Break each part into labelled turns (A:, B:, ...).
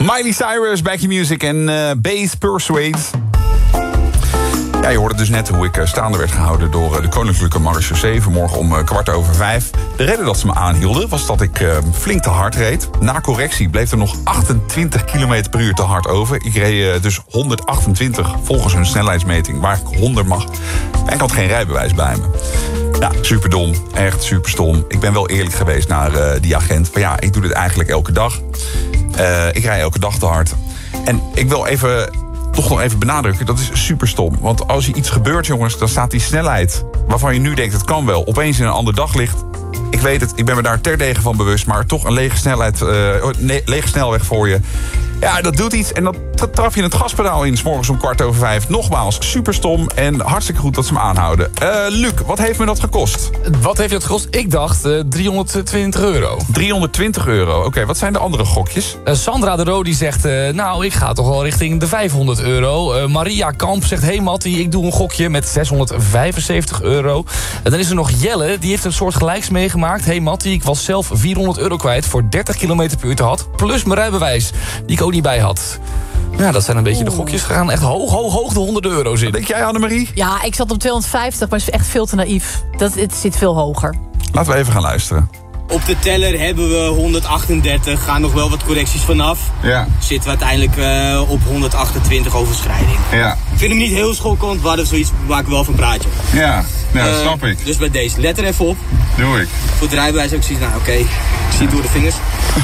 A: Miley Cyrus, Back in Music en Bass Persuade. Ja, je hoorde dus net hoe ik staande werd gehouden door de Koninklijke Marechaussee vanmorgen om 5:15. De reden dat ze me aanhielden was dat ik flink te hard reed. Na correctie bleef er nog 28 km per uur te hard over. Ik reed dus 128 volgens hun snelheidsmeting, waar ik 100 mag. En ik had geen rijbewijs bij me. Ja, superdom. Echt superstom. Ik ben wel eerlijk geweest naar die agent. Maar ja, ik doe dit eigenlijk elke dag. Ik rij elke dag te hard. En ik wil toch nog even benadrukken, dat is super stom. Want als er iets gebeurt, jongens, dan staat die snelheid waarvan je nu denkt, het kan wel, opeens in een ander daglicht. Ik weet het, ik ben me daar terdege van bewust, maar toch een lege snelweg voor je. Ja, dat doet iets en dan traf je het gaspedaal in 's morgens om 5:15. Nogmaals, super stom en hartstikke goed dat ze me aanhouden. Luc, wat heeft me dat gekost?
B: Wat heeft je dat gekost? Ik dacht €320.
A: €320, oké. Wat zijn de andere gokjes?
B: Sandra de Roo die zegt, nou, ik ga toch wel richting de €500. Maria Kamp zegt, hey Mattie, ik doe een gokje met €675. En dan is er nog Jelle, die heeft een soort gelijks meegemaakt. Hey Mattie, ik was zelf €400 kwijt voor 30 km per uur te hard. Plus mijn rijbewijs, die ik ook niet bij had. Ja, dat zijn een beetje de gokjes gegaan. Echt hoog de €100 zitten.
A: Wat denk jij, Annemarie?
C: Ja, ik zat op 250, maar het is echt veel te naïef. Het zit veel hoger.
A: Laten we even gaan luisteren.
D: Op de teller hebben we 138, gaan nog wel wat correcties vanaf.
A: Ja.
D: Zitten we uiteindelijk op 128 overschrijding.
A: Ja.
D: Ik vind hem niet heel schokkend, maar dat is zoiets waar ik wel van praatje.
A: Ja, dat snap ik.
D: Dus bij deze, let er even op.
A: Doe ik.
D: Voor het rijbewijs ook zoiets, nou oké, ik zie het door de vingers.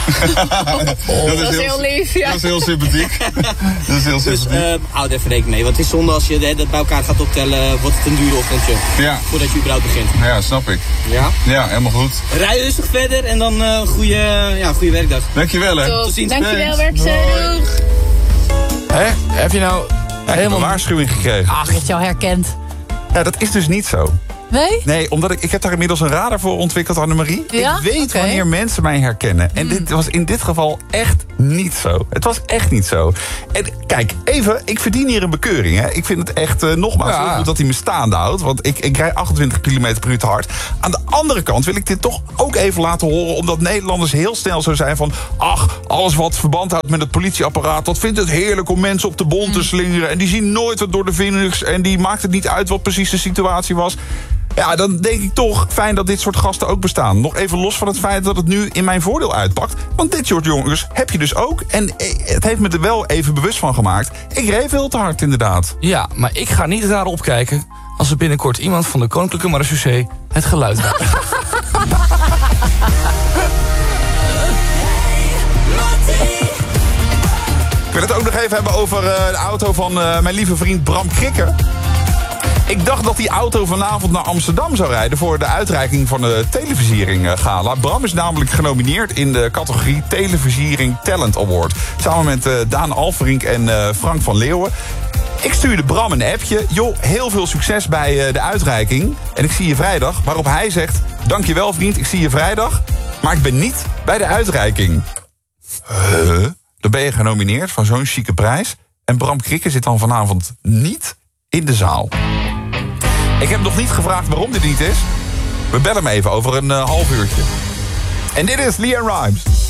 C: Dat is heel lief, ja.
A: Dat is heel sympathiek.
D: Dus houd even rekening mee, want het is zonde als je dat bij elkaar gaat optellen, wordt het een dure ochtendje.
A: Ja.
D: Voordat je überhaupt begint.
A: Ja, snap ik.
D: Ja?
A: Ja, helemaal goed.
D: Rij rustig verder en dan goede werkdag.
A: Dankjewel, hè.
D: Tot ziens.
C: Dankjewel, werkzijde.
B: Hè? Heb je nou
A: Helemaal een waarschuwing gekregen.
C: Ach, dat jou herkent.
A: Ja, dat is dus niet zo.
C: Nee?
A: Nee, omdat ik heb daar inmiddels een radar voor ontwikkeld, Annemarie.
C: Ja?
A: Ik weet
C: Oké.
A: wanneer mensen mij herkennen. En dit was in dit geval echt niet zo. Het was echt niet zo. En kijk, even, ik verdien hier een bekeuring. Hè. Ik vind het echt, nogmaals, heel goed dat hij me staande houdt. Want ik rij 28 km per uur te hard. Aan de andere kant wil ik dit toch ook even laten horen, omdat Nederlanders heel snel zo zijn van, ach, alles wat verband houdt met het politieapparaat, dat vindt het heerlijk om mensen op de bon te slingeren. En die zien nooit wat door de vingers. En die maakt het niet uit wat precies de situatie was. Ja, dan denk ik toch fijn dat dit soort gasten ook bestaan. Nog even los van het feit dat het nu in mijn voordeel uitpakt. Want dit soort jongens heb je dus ook. En het heeft me er wel even bewust van gemaakt. Ik reed veel te hard, inderdaad.
B: Ja, maar ik ga niet raar opkijken als er binnenkort iemand van de Koninklijke Marechaussee het geluid maakt.
A: Ik wil het ook nog even hebben over de auto van mijn lieve vriend Bram Krikke. Ik dacht dat die auto vanavond naar Amsterdam zou rijden voor de uitreiking van de Televisiering Gala. Bram is namelijk genomineerd in de categorie Televisiering Talent Award. Samen met Daan Alverink en Frank van Leeuwen. Ik stuurde Bram een appje. Joh, heel veel succes bij de uitreiking. En ik zie je vrijdag. Waarop hij zegt, dankjewel vriend, ik zie je vrijdag. Maar ik ben niet bij de uitreiking. Dan ben je genomineerd van zo'n chique prijs. En Bram Krikke zit dan vanavond niet in de zaal. Ik heb nog niet gevraagd waarom dit niet is. We bellen hem even over een half uurtje. En dit is LeAnn Rimes.